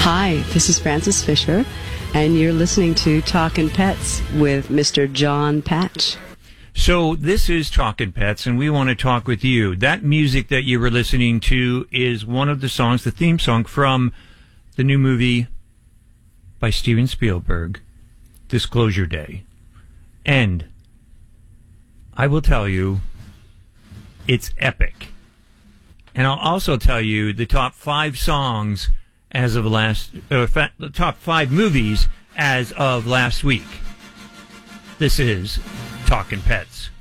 Hi, this is Frances Fisher, and you're listening to Talkin' Pets with Mr. John Patch. So this is Talkin' Pets, and we want to talk with you. That music that you were listening to is one of the songs, the theme song from the new movie by Steven Spielberg, Disclosure Day. And I will tell you, it's epic. And I'll also tell you the top 5 songs as of the top 5 movies as of last week. This is Talkin' Pets.